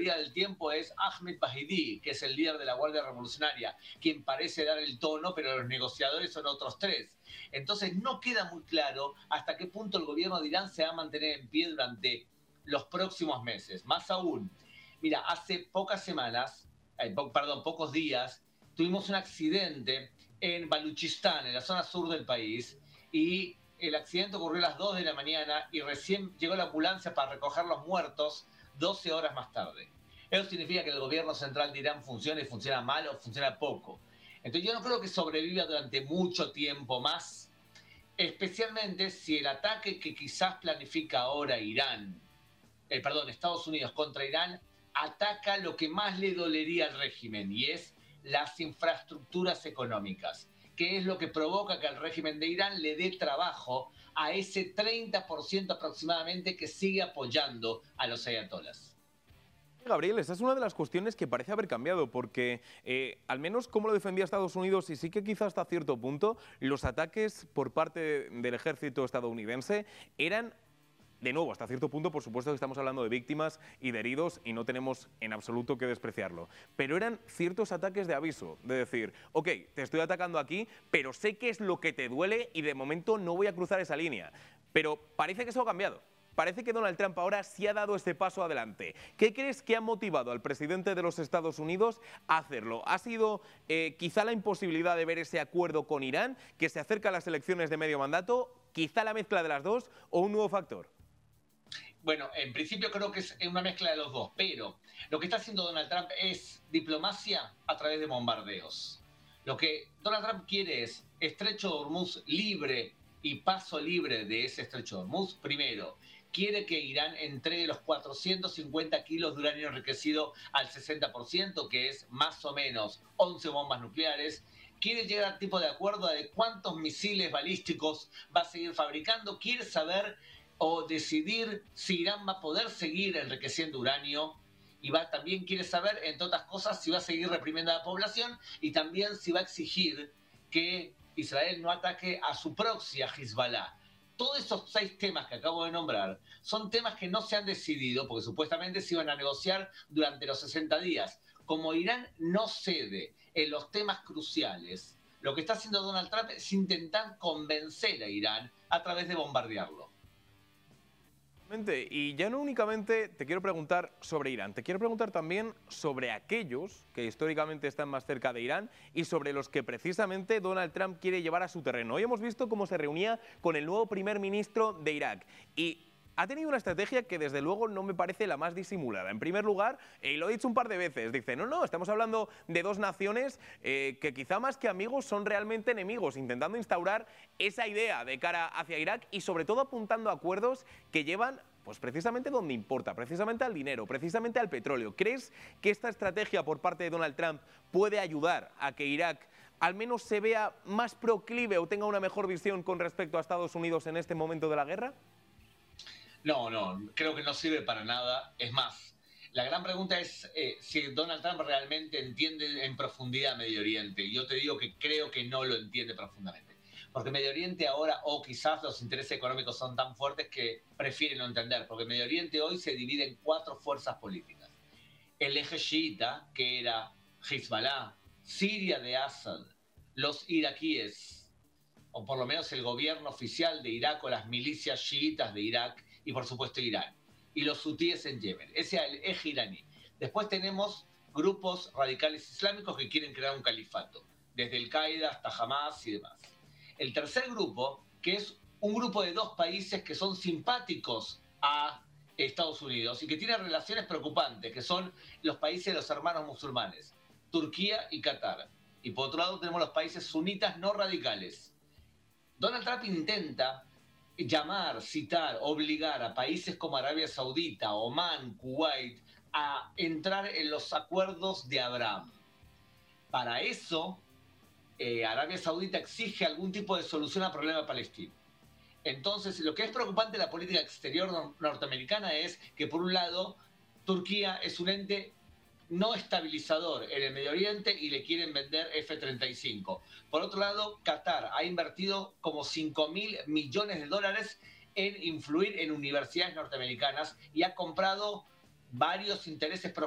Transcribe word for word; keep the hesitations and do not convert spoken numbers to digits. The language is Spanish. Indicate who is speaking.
Speaker 1: mayoría del tiempo es Ahmed Bahidi, que es el líder de la Guardia Revolucionaria, quien parece dar el tono, pero los negociadores son otros tres. Entonces no queda muy claro hasta qué punto el gobierno de Irán se va a mantener en pie durante los próximos meses. Más aún, mira, hace pocas semanas, eh, po perdón, pocos días, tuvimos un accidente en Baluchistán, en la zona sur del país, y el accidente ocurrió a las dos de la mañana y recién llegó la ambulancia para recoger los muertos doce horas más tarde. Eso significa que el gobierno central de Irán funciona y funciona mal o funciona poco. Entonces yo no creo que sobreviva durante mucho tiempo más, especialmente si el ataque que quizás planifica ahora Irán, eh, perdón, Estados Unidos contra Irán, ataca lo que más le dolería al régimen, y es las infraestructuras económicas, que es lo que provoca que al régimen de Irán le dé trabajo a ese treinta por ciento aproximadamente que sigue apoyando a los ayatolás.
Speaker 2: Gabriel, esa es una de las cuestiones que parece haber cambiado, porque eh, al menos como lo defendía Estados Unidos, y sí que quizás hasta cierto punto, los ataques por parte del ejército estadounidense eran, de nuevo, hasta cierto punto, por supuesto que estamos hablando de víctimas y de heridos y no tenemos en absoluto que despreciarlo, pero eran ciertos ataques de aviso, de decir, ok, te estoy atacando aquí, pero sé qué es lo que te duele y de momento no voy a cruzar esa línea. Pero parece que eso ha cambiado. Parece que Donald Trump ahora sí ha dado este paso adelante. ¿Qué crees que ha motivado al presidente de los Estados Unidos a hacerlo? ¿Ha sido eh, quizá la imposibilidad de ver ese acuerdo con Irán, que se acerca a las elecciones de medio mandato, quizá la mezcla de las dos o un nuevo factor?
Speaker 1: Bueno, en principio creo que es una mezcla de los dos, pero lo que está haciendo Donald Trump es diplomacia a través de bombardeos. Lo que Donald Trump quiere es estrecho de Hormuz libre y paso libre de ese estrecho de Hormuz, primero. Quiere que Irán entregue los cuatrocientos cincuenta kilos de uranio enriquecido al sesenta por ciento, que es más o menos once bombas nucleares. Quiere llegar al tipo de acuerdo de cuántos misiles balísticos va a seguir fabricando. Quiere saber o decidir si Irán va a poder seguir enriqueciendo uranio. Y va, también quiere saber, entre otras cosas, si va a seguir reprimiendo a la población y también si va a exigir que Israel no ataque a su proxy, a Hezbollah. Todos esos seis temas que acabo de nombrar son temas que no se han decidido porque supuestamente se iban a negociar durante los sesenta días. Como Irán no cede en los temas cruciales, lo que está haciendo Donald Trump es intentar convencer a Irán a través de bombardearlo.
Speaker 2: Y ya no únicamente te quiero preguntar sobre Irán, te quiero preguntar también sobre aquellos que históricamente están más cerca de Irán y sobre los que precisamente Donald Trump quiere llevar a su terreno. Hoy hemos visto cómo se reunía con el nuevo primer ministro de Irak y ha tenido una estrategia que desde luego no me parece la más disimulada. En primer lugar, y lo he dicho un par de veces, dice, no, no, estamos hablando de dos naciones eh, que quizá más que amigos son realmente enemigos, intentando instaurar esa idea de cara hacia Irak y sobre todo apuntando a acuerdos que llevan pues precisamente donde importa, precisamente al dinero, precisamente al petróleo. ¿Crees que esta estrategia por parte de Donald Trump puede ayudar a que Irak al menos se vea más proclive o tenga una mejor visión con respecto a Estados Unidos en este momento de la guerra?
Speaker 1: No, no, creo que no sirve para nada. Es más, la gran pregunta es eh, si Donald Trump realmente entiende en profundidad Medio Oriente. Yo te digo que creo que no lo entiende profundamente. Porque Medio Oriente ahora, o quizás los intereses económicos son tan fuertes que prefieren no entender. Porque Medio Oriente hoy se divide en cuatro fuerzas políticas. El eje chiita, que era Hezbollah, Siria de Assad, los iraquíes, o por lo menos el gobierno oficial de Irak o las milicias chiitas de Irak, y por supuesto Irán, y los hutíes en Yemen. Ese es el eje iraní. Después tenemos grupos radicales islámicos que quieren crear un califato, desde el Qaeda hasta Hamas y demás. El tercer grupo, que es un grupo de dos países que son simpáticos a Estados Unidos y que tienen relaciones preocupantes, que son los países de los hermanos musulmanes, Turquía y Qatar. Y por otro lado tenemos los países sunitas no radicales. Donald Trump intenta llamar, citar, obligar a países como Arabia Saudita, Omán, Kuwait, a entrar en los acuerdos de Abraham. Para eso, eh, Arabia Saudita exige algún tipo de solución al problema palestino. Entonces, lo que es preocupante de la política exterior norteamericana es que, por un lado, Turquía es un ente no estabilizador en el Medio Oriente y le quieren vender F treinta y cinco. Por otro lado, Qatar ha invertido como cinco mil millones de dólares en influir en universidades norteamericanas y ha comprado varios intereses